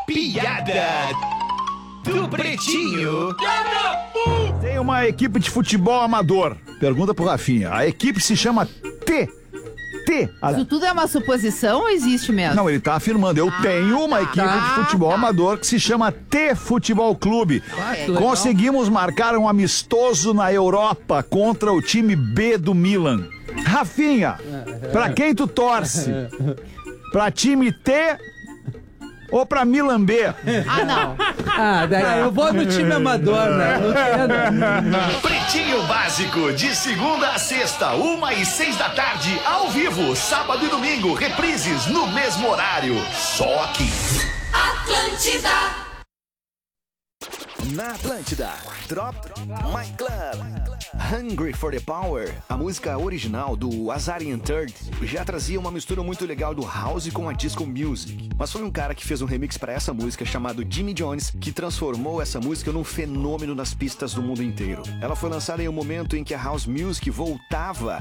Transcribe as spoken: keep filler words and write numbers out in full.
Piada do Pretinho. Tem uma equipe de futebol amador. Pergunta pro Rafinha. A equipe se chama T. T. A... Isso tudo é uma suposição ou existe mesmo? Não, ele tá afirmando. Eu Ah, tenho uma tá. equipe Tá, de futebol tá. amador que se chama T Futebol Clube. Ah, que legal. Conseguimos marcar um amistoso na Europa contra o time B do Milan. Rafinha, pra quem tu torce? Pra time T ou pra Milan B? Ah, não. Ah, daí eu vou no time amador, né? No Pretinho Básico, de segunda a sexta, uma e seis da tarde, ao vivo, sábado e domingo, reprises no mesmo horário. Só aqui. Atlântida. Na Atlântida, Drop My Club. Hungry for the Power, a música original do Azarian Third, já trazia uma mistura muito legal do house com a disco music. Mas foi um cara que fez um remix para essa música chamado Jimmy Jones que transformou essa música num fenômeno nas pistas do mundo inteiro. Ela foi lançada em um momento em que a house music voltava